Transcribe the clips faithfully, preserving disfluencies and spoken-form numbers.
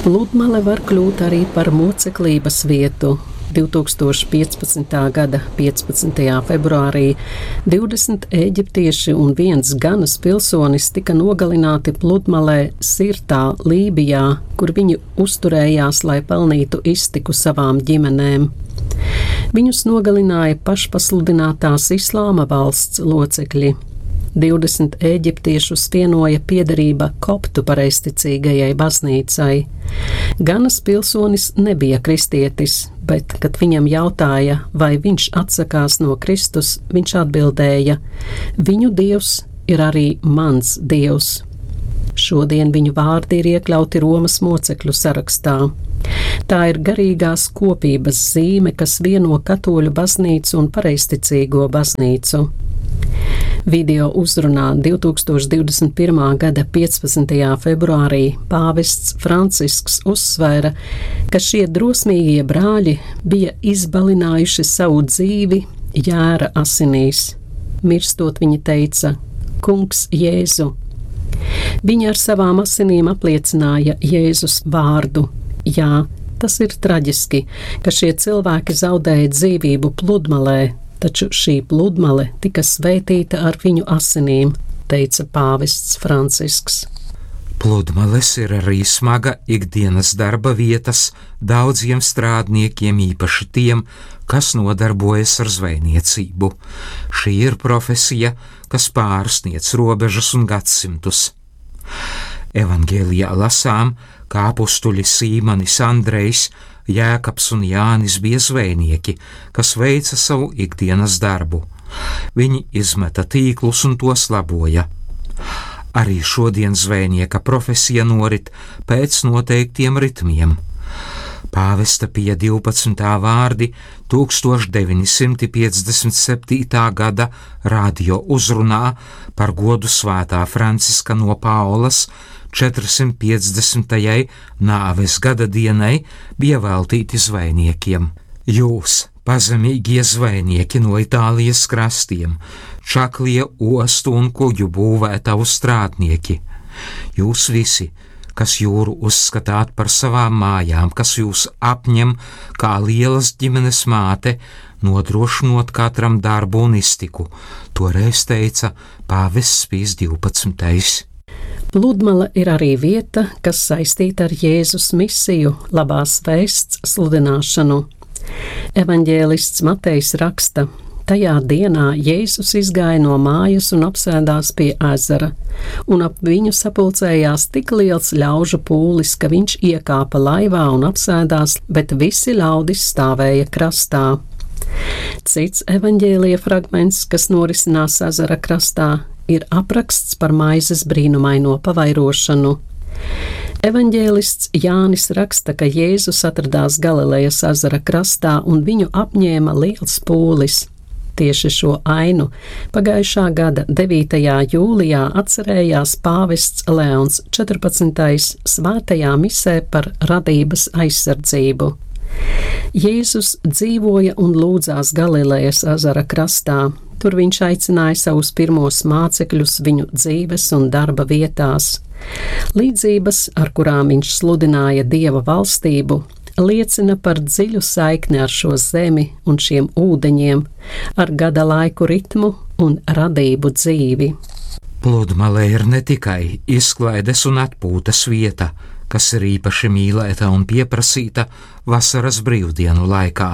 Pludmale var kļūt arī par moceklības vietu. divtūkstoš piecpadsmitā gada piecpadsmitajā februārī divdesmit eģiptieši un viens Ganas pilsonis tika nogalināti Pludmalē, Sirtā, Lībijā, kur viņi uzturējās, lai pelnītu iztiku savām ģimenēm. Viņus nogalināja pašpasludinātās Islāma valsts locekļi. divdesmit eģiptiešus vienoja piederība koptu pareizticīgajai baznīcai. Ganas pilsonis nebija kristietis, bet, kad viņam jautāja, vai viņš atsakās no Kristus, viņš atbildēja: viņu dievs ir arī mans dievs. Šodien viņu vārdi ir iekļauti Romas mocekļu sarakstā. Tā ir garīgās kopības zīme, kas vieno katoļu baznīcu un pareizticīgo baznīcu. Video uzrunā divtūkstoš divdesmit pirmā gada piecpadsmitajā februārī pāvests Francisks uzsvēra, ka šie drosmīgie brāļi bija izbalinājuši savu dzīvi jēra asinīs. Mirstot viņi teica: Kungs Jēzu! Viņi ar savām asinīm apliecināja Jēzus vārdu. Jā, tas ir traģiski, ka šie cilvēki zaudēja dzīvību Pludmalē, taču šī pludmale tika svētīta ar viņu asinīm, teica pāvests Francisks. Pludmales ir arī smaga ikdienas darba vietas daudziem strādniekiem, īpaši tiem, kas nodarbojas ar zvejniecību. Šī ir profesija, kas pārsniedz robežas un gadsimtus. Evangēlijā lasām, kā apustuļi Sīmanis, Andrejs, Jēkabs un Jānis bija zvejnieki, kas veica savu ikdienas darbu. Viņi izmeta tīklus un tos laboja. Arī šodien zvejnieka profesija norit pēc noteiktiem ritmiem. Pāvesta Pija divpadsmitā vārdi tūkstoš deviņi simti piecdesmit septītā gada radio uzrunā par godu svētā Franciska no Paulas četrsimt piecdesmitajai nāves gada dienai bija veltīti zvejniekiem. Jūs, pazemīgie zvejnieki no Itālijas krastiem, čaklie ostu un kuģu būvētavu strādnieki, jūs visi, kas jūru uzskatāt par savām mājām, kas jūs apņem kā lielas ģimenes māte, nodrošinot katram darbu un iztiku, toreiz teica pāvests Pijs divpadsmitais. Pludmale ir arī vieta, kas saistīta ar Jēzus misiju, labās vēsts sludināšanu. Evaņģēlists Matejs raksta: tajā dienā Jēzus izgāja no mājas un apsēdās pie ezera, un ap viņu sapulcējās tik liels ļaužu pūlis, ka viņš iekāpa laivā un apsēdās, bet visi ļaudis stāvēja krastā. Cits evaņģēlija fragments, kas norisinās ezera krastā, ir apraksts par maizes brīnumaino pavairošanu. Evaņģēlists Jānis raksta, ka Jēzus atradās Galilejas ezera krastā un viņu apņēma liels pūlis. Tieši šo ainu pagājušā gada devītajā jūlijā atcerējās pāvests Leons četrpadsmitais svētajā misē par radības aizsardzību. Jēzus dzīvoja un lūdzās Galilejas ezera krastā. Tur viņš aicināja savus pirmos mācekļus viņu dzīves un darba vietās. Līdzības, ar kurām viņš sludināja Dieva valstību, liecina par dziļu saikni ar šo zemi un šiem ūdeņiem, ar gada laiku ritmu un radību dzīvi. Pludmale ir ne tikai izklaides un atpūtas vieta, kas ir īpaši mīlēta un pieprasīta vasaras brīvdienu laikā.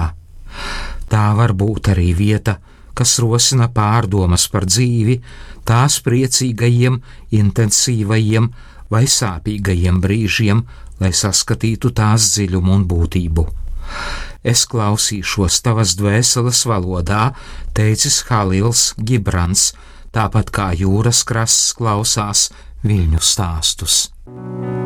Tā var būt arī vieta, kas rosina pārdomas par dzīvi, tās priecīgajiem, intensīvajiem vai sāpīgajiem brīžiem, lai saskatītu tās dziļumu un būtību. Es klausīšos tavas dvēseles valodā, teicis Halils Gibrans, tāpat kā jūras krasts klausās viļņu stāstus.